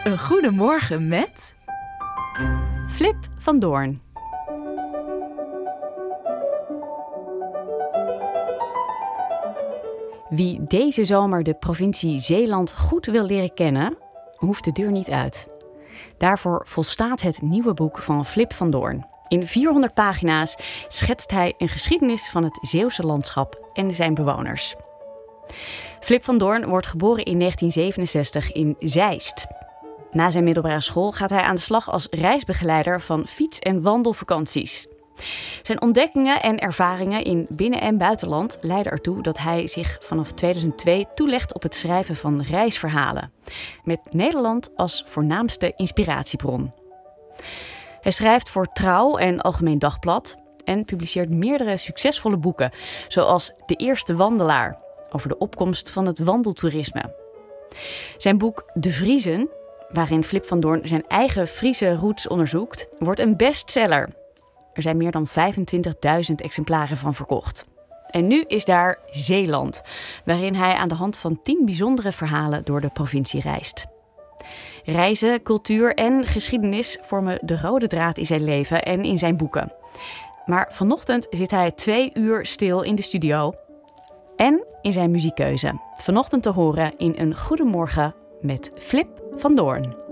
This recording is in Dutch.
Een goedemorgen met Flip van Doorn. Wie deze zomer de provincie Zeeland goed wil leren kennen, hoeft de deur niet uit. Daarvoor volstaat het nieuwe boek van Flip van Doorn. In 400 pagina's schetst hij een geschiedenis van het Zeeuwse landschap en zijn bewoners. Flip van Doorn wordt geboren in 1967 in Zeist. Na zijn middelbare school gaat hij aan de slag als reisbegeleider van fiets- en wandelvakanties. Zijn ontdekkingen en ervaringen in binnen- en buitenland leiden ertoe dat hij zich vanaf 2002 toelegt op het schrijven van reisverhalen, met Nederland als voornaamste inspiratiebron. Hij schrijft voor Trouw en Algemeen Dagblad en publiceert meerdere succesvolle boeken, zoals De Eerste Wandelaar, over de opkomst van het wandeltoerisme. Zijn boek De Friezen, waarin Flip van Doorn zijn eigen Friese roots onderzoekt, wordt een bestseller. Er zijn meer dan 25.000 exemplaren van verkocht. En nu is daar Zeeland, waarin hij aan de hand van 10 bijzondere verhalen door de provincie reist. Reizen, cultuur en geschiedenis vormen de rode draad in zijn leven en in zijn boeken. Maar vanochtend zit hij 2 uur stil in de studio en in zijn muziekkeuze. Vanochtend te horen in Een Goedemorgen met Flip van Doorn.